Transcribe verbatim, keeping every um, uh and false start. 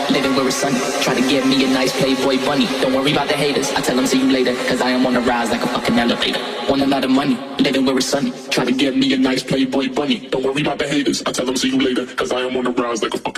living where it's sunny. Try to give me a nice playboy bunny. Don't worry about the haters, I tell them see you later. Cause I am on the rise like a fucking elevator. Want a lot of money, living where it's sunny. Try to give me a nice playboy bunny. Don't worry about the haters, I tell them see you later. Cause I am on the rise like a fucking